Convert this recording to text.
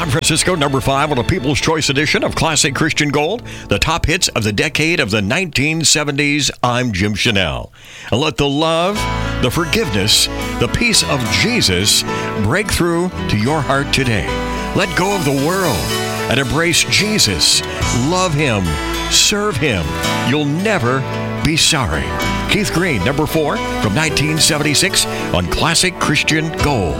John Francisco, number 5 on a People's Choice edition of Classic Christian Gold, the top hits of the decade of the 1970s. I'm Jim Chanel. And let the love, the forgiveness, the peace of Jesus break through to your heart today. Let go of the world and embrace Jesus. Love Him. Serve Him. You'll never be sorry. Keith Green, number 4 from 1976 on Classic Christian Gold.